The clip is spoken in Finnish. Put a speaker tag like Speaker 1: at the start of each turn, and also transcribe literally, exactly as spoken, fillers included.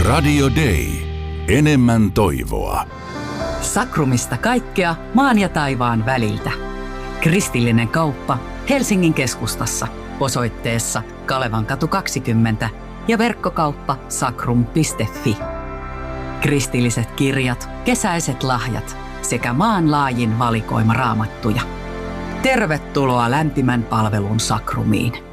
Speaker 1: Radio Day. Enemmän toivoa.
Speaker 2: Sakrumista kaikkea maan ja taivaan väliltä. Kristillinen kauppa Helsingin keskustassa osoitteessa Kalevankatu kaksikymmentä ja verkkokauppa sakrum piste fi. Kristilliset kirjat, kesäiset lahjat sekä maanlaajin valikoima raamattuja. Tervetuloa lämpimän palvelun Sakrumiin.